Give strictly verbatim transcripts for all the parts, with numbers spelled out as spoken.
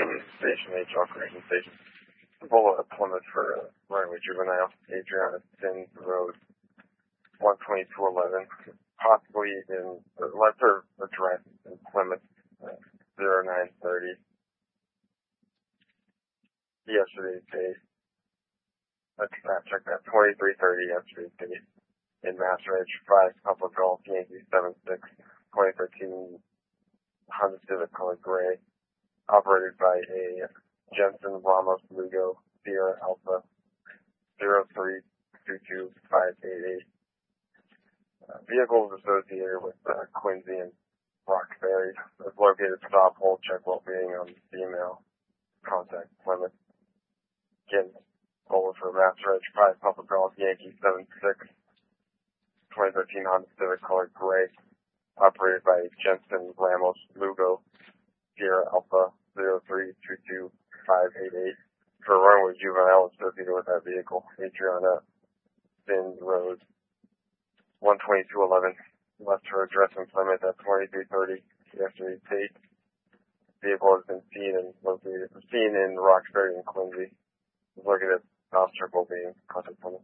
Station H, Operation Station. Bullet at Plymouth for uh, running with juvenile. Adriana Sims Road, one twenty-two eleven. Possibly in, uh, lesser address in Plymouth, uh, zero nine thirty. Yesterday's date. Let's not check that. twenty-three thirty yesterday's date. In Mass Ridge, five Public Golf, Yankee seven six, twenty thirteen Honda Civic color gray, operated by a Jensen Ramos Lugo Sierra Alpha zero three two two five eight eight. Uh, vehicles associated with uh, Quincy and Roxbury. It's located stop, hold, check well-being on female. Contact Plymouth. Again, over for Mass Ridge, five Public Golf, Yankee seven six, twenty thirteen Honda Civic color gray, operated by Jensen Ramos Lugo Sierra Alpha zero three two two five eight eight. For a run with juvenile associated with that vehicle. Adriana Sims Road, one twenty-two eleven. Left her address in Plymouth at twenty-three thirty yesterday's date. Vehicle has been seen and located, seen in Roxbury and Quincy. Located at South Circle being contact Plymouth.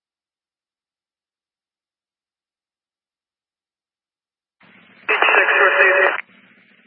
six